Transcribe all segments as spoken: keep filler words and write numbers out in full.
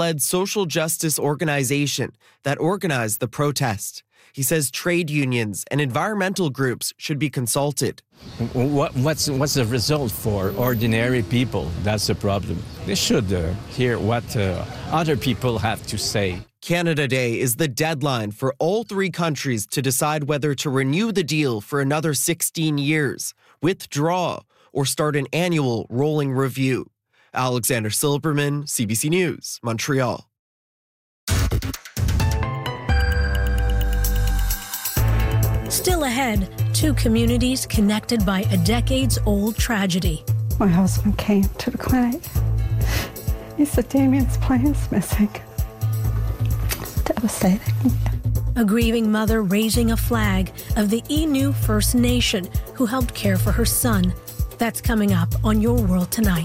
U S-led social justice organization that organized the protest. He says trade unions and environmental groups should be consulted. What, what's, what's the result for ordinary people? That's the problem. They should uh, hear what uh, other people have to say. Canada Day is the deadline for all three countries to decide whether to renew the deal for another sixteen years, withdraw, or start an annual rolling review. Alexander Silberman, C B C News, Montreal. Still ahead, two communities connected by a decades-old tragedy. My husband came to the clinic. He said Damien's plane is missing. Devastating. A grieving mother raising a flag of the Innu First Nation who helped care for her son. That's coming up on Your World Tonight.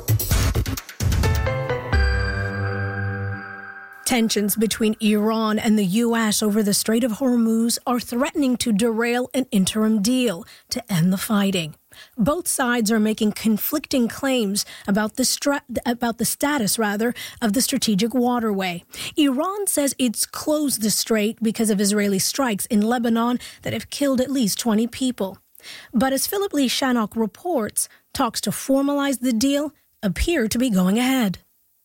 Tensions between Iran and the U S over the Strait of Hormuz are threatening to derail an interim deal to end the fighting. Both sides are making conflicting claims about the stra- about the status, rather, of the strategic waterway. Iran says it's closed the strait because of Israeli strikes in Lebanon that have killed at least twenty people. But as Philip Lee Shannock reports, talks to formalize the deal appear to be going ahead.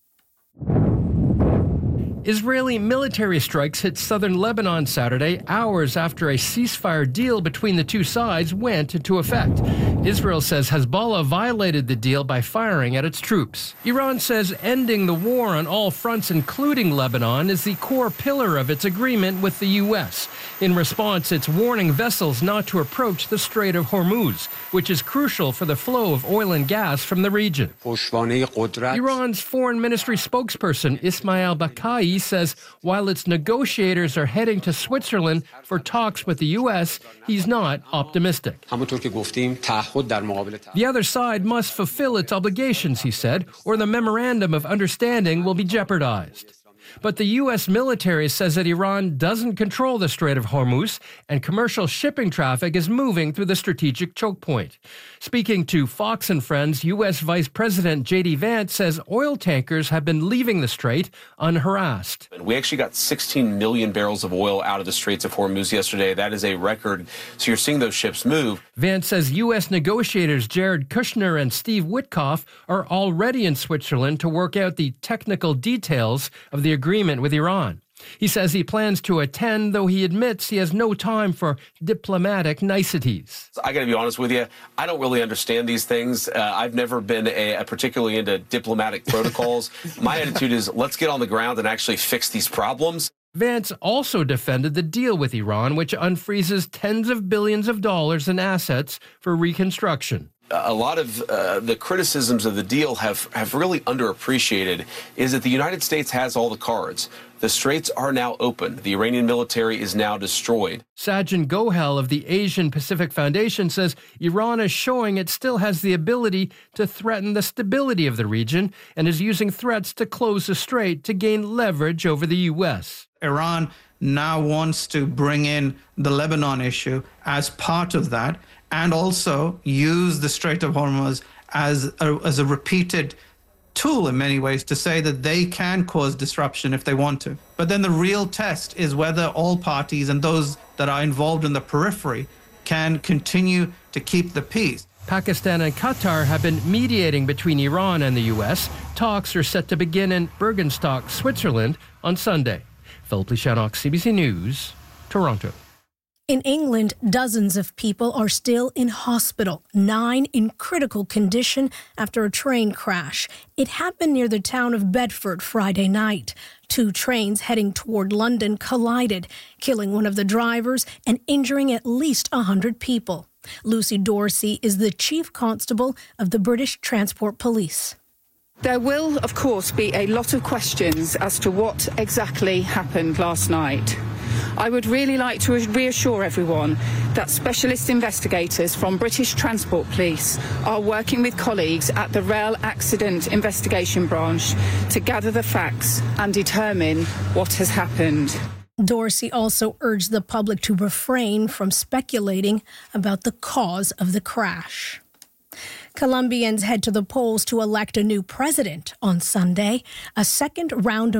Israeli military strikes hit southern Lebanon Saturday, hours after a ceasefire deal between the two sides went into effect. Israel says Hezbollah violated the deal by firing at its troops. Iran says ending the war on all fronts, including Lebanon, is the core pillar of its agreement with the U S. In response, it's warning vessels not to approach the Strait of Hormuz, which is crucial for the flow of oil and gas from the region. Iran's foreign ministry spokesperson Ismail Bakai says while its negotiators are heading to Switzerland for talks with the U S, he's not optimistic. The other side must fulfill its obligations, he said, or the memorandum of understanding will be jeopardized. But the U S military says that Iran doesn't control the Strait of Hormuz and commercial shipping traffic is moving through the strategic choke point. Speaking to Fox and Friends, U S Vice President J D Vance says oil tankers have been leaving the strait unharassed. We actually got sixteen million barrels of oil out of the Straits of Hormuz yesterday. That is a record. So you're seeing those ships move. Vance says U S negotiators Jared Kushner and Steve Witkoff are already in Switzerland to work out the technical details of the agreement with Iran. He says he plans to attend, though he admits he has no time for diplomatic niceties. I got to be honest with you, I don't really understand these things. Uh, I've never been a, a particularly into diplomatic protocols. My attitude is let's get on the ground and actually fix these problems. Vance also defended the deal with Iran, which unfreezes tens of billions of dollars in assets for reconstruction. A lot of uh, the criticisms of the deal have, have really underappreciated is that the United States has all the cards. The straits are now open. The Iranian military is now destroyed. Sajjan Gohel of the Asian Pacific Foundation says Iran is showing it still has the ability to threaten the stability of the region and is using threats to close the strait to gain leverage over the U S. Iran now wants to bring in the Lebanon issue as part of that and also use the Strait of Hormuz as a, as a repeated tool in many ways to say that they can cause disruption if they want to. But then the real test is whether all parties and those that are involved in the periphery can continue to keep the peace. Pakistan and Qatar have been mediating between Iran and the U S. Talks are set to begin in Bergenstock, Switzerland on Sunday. Philip Lee Shannock, C B C News, Toronto. In England, dozens of people are still in hospital, nine in critical condition after a train crash. It happened near the town of Bedford Friday night. Two trains heading toward London collided, killing one of the drivers and injuring at least one hundred people. Lucy Dorsey is the chief constable of the British Transport Police. There will, of course, be a lot of questions as to what exactly happened last night. I would really like to reassure everyone that specialist investigators from British Transport Police are working with colleagues at the Rail Accident Investigation Branch to gather the facts and determine what has happened. Dorsey also urged the public to refrain from speculating about the cause of the crash. Colombians head to the polls to elect a new president on Sunday. A second round of